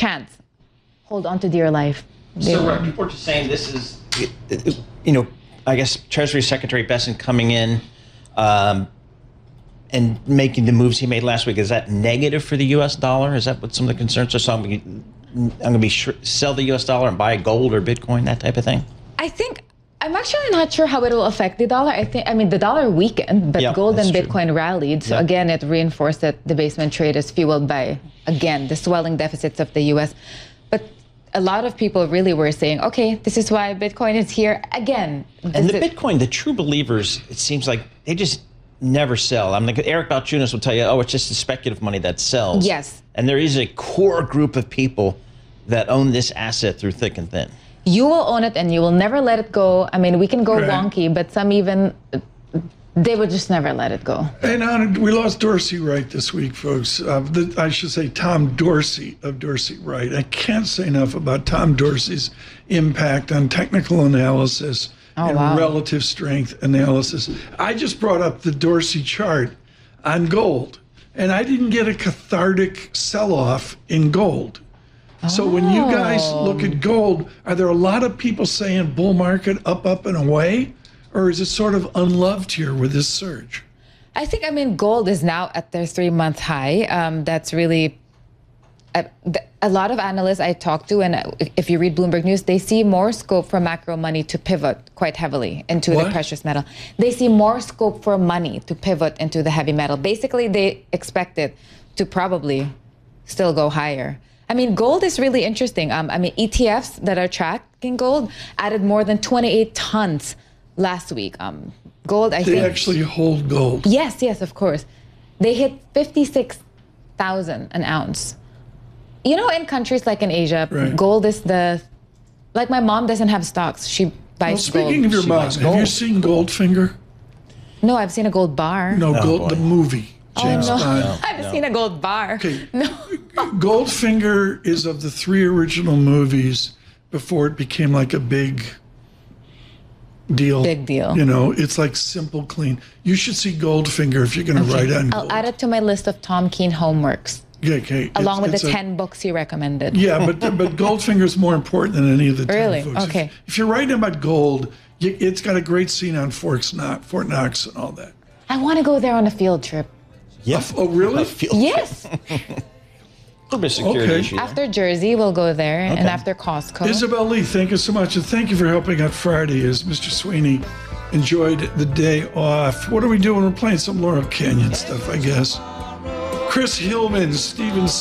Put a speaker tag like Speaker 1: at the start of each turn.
Speaker 1: chance, hold on to dear life.
Speaker 2: So right, people are just saying this is, I guess Treasury Secretary Bessent coming in and making the moves he made last week. Is that negative for the U.S. dollar? Is that what some of the concerns are? So I'm going to sell the U.S. dollar and buy gold or Bitcoin, that type of thing?
Speaker 1: I'm actually not sure how it will affect the dollar. The dollar weakened, but gold and Bitcoin rallied. So again, it reinforced that debasement trade is fueled by, again, the swelling deficits of the U.S. But a lot of people really were saying, okay, this is why Bitcoin is here again.
Speaker 2: And the Bitcoin, the true believers, it seems like they just never sell. Eric Balchunas will tell you, oh, it's just the speculative money that sells.
Speaker 1: Yes.
Speaker 2: And there is a core group of people that own this asset through thick and thin.
Speaker 1: You will own it and you will never let it go. We can go wonky, but some even, they would just never let it go.
Speaker 3: And Anna, we lost Dorsey Wright this week, folks. I should say Tom Dorsey of Dorsey Wright. I can't say enough about Tom Dorsey's impact on technical analysis and relative strength analysis. I just brought up the Dorsey chart on gold, and I didn't get a cathartic sell-off in gold. So when you guys look at gold, are there a lot of people saying bull market up, up, and away? Or is it sort of unloved here with this surge?
Speaker 1: I think, gold is now at their 3-month high. That's really, a lot of analysts I talk to, and if you read Bloomberg News, they see more scope for macro money to pivot quite heavily into the precious metal. They see more scope for money to pivot into the heavy metal. Basically, they expect it to probably still go higher. Gold is really interesting. ETFs that are tracking gold added more than 28 tons last week. Gold, I think.
Speaker 3: They actually hold gold.
Speaker 1: Yes, of course. They hit 56,000 an ounce. In countries like in Asia, gold is like my mom doesn't have stocks. She buys gold.
Speaker 3: Speaking of your mom, have you seen Goldfinger?
Speaker 1: No, I've seen a gold bar.
Speaker 3: No, the movie. James Bond.
Speaker 1: I've seen a gold bar.
Speaker 3: Okay. No. Goldfinger is of the 3 original movies before it became like a big deal.
Speaker 1: Big deal.
Speaker 3: It's like simple, clean. You should see Goldfinger if you're going to write on gold.
Speaker 1: I'll add it to my list of Tom Keene homeworks.
Speaker 3: Okay.
Speaker 1: Along with the 10 books you recommended.
Speaker 3: Yeah, but Goldfinger is more important than any of the 10 books.
Speaker 1: Okay.
Speaker 3: If you're writing about gold, it's got a great scene on Fort Knox and all that.
Speaker 1: I want to go there on a field trip.
Speaker 3: Yeah. Oh, really?
Speaker 1: Yes.
Speaker 2: Security issue.
Speaker 1: After Jersey, we'll go there, and after Costco.
Speaker 3: Isabel Lee, thank you so much, and thank you for helping out Friday as Mr. Sweeney enjoyed the day off. What are we doing? We're playing some Laurel Canyon stuff, I guess. Chris Hillman, Steven